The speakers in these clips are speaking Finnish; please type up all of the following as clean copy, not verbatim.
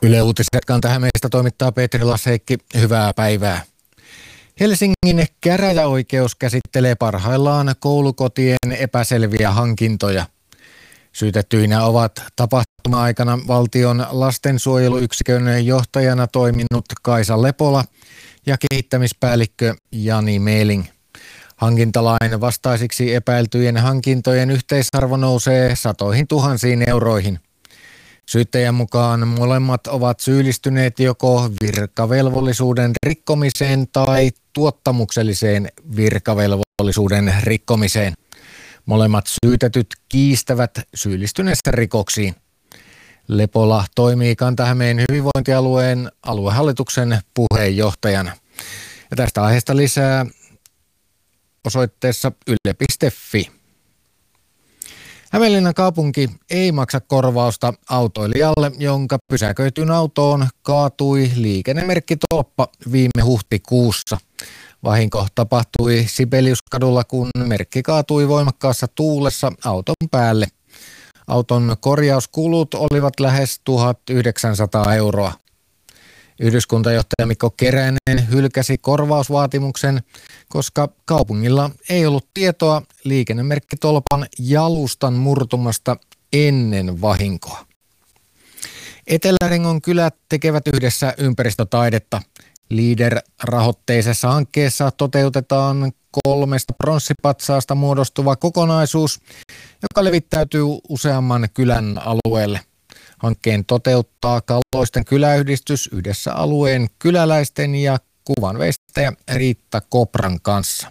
Yle Uutiset Kanta-Hämeestä toimittaa Petri Lasheikki. Hyvää päivää. Helsingin käräjäoikeus käsittelee parhaillaan koulukotien epäselviä hankintoja. Syytettyinä ovat tapahtuma-aikana valtion lastensuojeluyksikön johtajana toiminut Kaisa Lepola ja kehittämispäällikkö Jani Meling. Hankintalain vastaisiksi epäiltyjen hankintojen yhteisarvo nousee satoihin tuhansiin euroihin. Syyttäjän mukaan molemmat ovat syyllistyneet joko virkavelvollisuuden rikkomiseen tai tuottamukselliseen virkavelvollisuuden rikkomiseen. Molemmat syytetyt kiistävät syyllistyneessä rikoksiin. Lepola toimii Kanta-Hämeen hyvinvointialueen aluehallituksen puheenjohtajana. Ja tästä aiheesta lisää osoitteessa yle.fi. Hämeenlinnan kaupunki ei maksa korvausta autoilijalle, jonka pysäköityyn autoon kaatui liikennemerkkitolppa viime huhtikuussa. Vahinko tapahtui Sibeliuskadulla, kun merkki kaatui voimakkaassa tuulessa auton päälle. Auton korjauskulut olivat lähes 1900 euroa. Yhdyskuntajohtaja Mikko Keränen hylkäsi korvausvaatimuksen, koska kaupungilla ei ollut tietoa liikennemerkkitolpan jalustan murtumasta ennen vahinkoa. Etelä-Rengon kylät tekevät yhdessä ympäristötaidetta. Leader-rahoitteisessa hankkeessa toteutetaan 3 pronssipatsaasta muodostuva kokonaisuus, joka levittäytyy useamman kylän alueelle. Hankkeen toteuttaa Kalloisten kyläyhdistys yhdessä alueen kyläläisten ja kuvanveistäjä Riitta Kopran kanssa.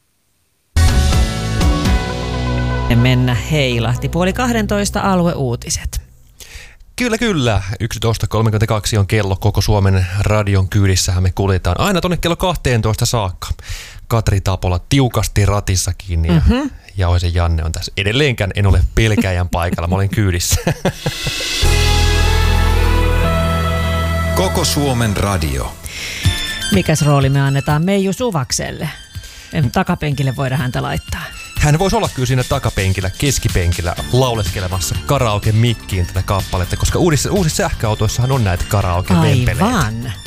Mennä heilahti 11:30 alueuutiset. Kyllä. 11.32 on kello koko Suomen radion kyydissähän me kuljetaan aina tuonne kello 12 saakka. Katri Tapola tiukasti ratissa kiinni ja Jauhisen Janne on tässä. Edelleenkään en ole pelkäjän paikalla, mä olen kyydissä. Koko Suomen radio. Mikäs rooli me annetaan Meiju Suvakselle? Takapenkille voidaan häntä laittaa. Hän voisi olla kyllä siinä takapenkillä, keskipenkillä lauleskelemassa karaoke-mikkiin tätä kappaletta, koska uusissa sähköautoissahan on näitä karaoke-vempeleitä. Aivan.